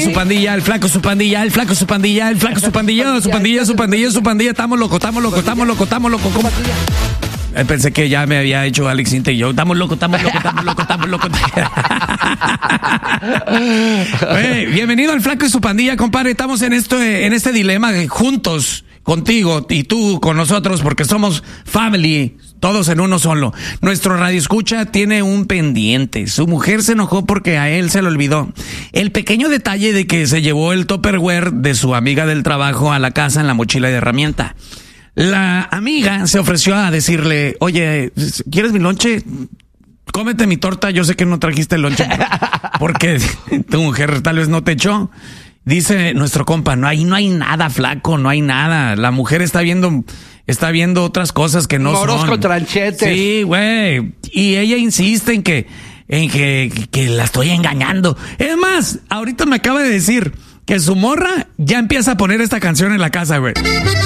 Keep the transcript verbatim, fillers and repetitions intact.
su pandilla, el flaco su pandilla, el flaco su pandilla, el flaco su pandilla, su pandilla, su pandilla, su pandilla. Estamos locos, estamos locos, estamos locos, estamos locos. ¿Cómo? Eh, Pensé que ya me había hecho Alex Inte y yo. Estamos locos, estamos locos, estamos locos, estamos locos. Oye, bienvenido al flaco y su pandilla, compadre. Estamos en esto, en este dilema juntos, contigo y tú con nosotros, porque somos family, todos en uno solo. Nuestro radioescucha tiene un pendiente. Su mujer se enojó porque a él se le olvidó el pequeño detalle de que se llevó el Tupperware de su amiga del trabajo a la casa en la mochila de herramienta. La amiga se ofreció a decirle, oye, ¿quieres mi lonche? Cómete mi torta, yo sé que no trajiste el lonche porque tu mujer tal vez no te echó. Dice nuestro compa, no hay, no hay nada, flaco, no hay nada. La mujer está viendo, está viendo otras cosas que no Moros son. con tranchetes. Sí, güey. Y ella insiste en que, en que, que la estoy engañando. Es más, ahorita me acaba de decir que su morra ya empieza a poner esta canción en la casa, güey.